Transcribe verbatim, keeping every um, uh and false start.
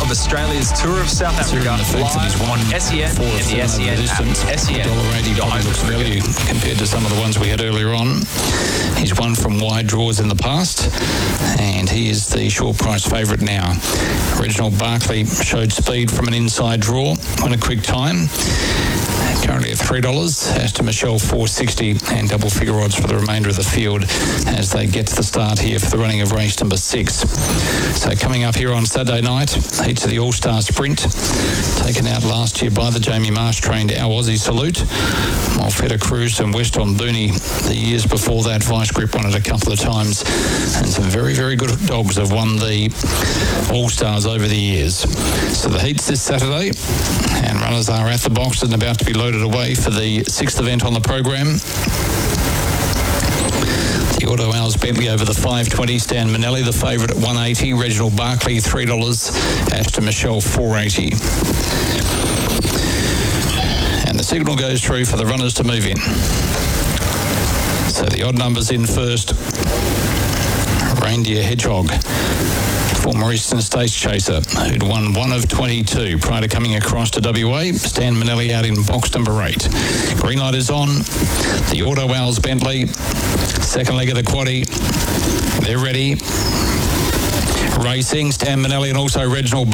of Australia's Tour of South Africa live on S E N and the S E N app. S E N. one dollar eighty probably looks value compared to some of the ones we had earlier on. He's won from wide draws in the past, and he is the short price favourite now. Reginald Barclay showed speed from an inside draw, won a quick time. Currently at three dollars. Aston Michelle four sixty, and double figure odds for the remainder of the field as they get to the start here for the running of race number six. So coming up here on Saturday night, heats of the All-Star Sprint, taken out last year by the Jamie Marsh trained Our Aussie Salute. Malfetta Cruz and Weston Booney the years before that. Vice Grip won it a couple of times, and some very, very good dogs have won the All-Stars over the years. So the heats this Saturday, and runners are at the box and about to be loaded away for the sixth event on the program. The Auto Hours Bentley over the five twenty. Stan Manelli, the favourite at one eighty. Reginald Barclay, three dollars. Aston Michelle, four eighty. And the signal goes through for the runners to move in. So the odd numbers in first. Reindeer Hedgehog, former Eastern States chaser, who'd won one of twenty-two prior to coming across to W A. Stan Manelli out in box number eight. Green light is on. The Auto Owls Bentley, second leg of the quaddie. They're ready. Racing, Stan Manelli and also Reginald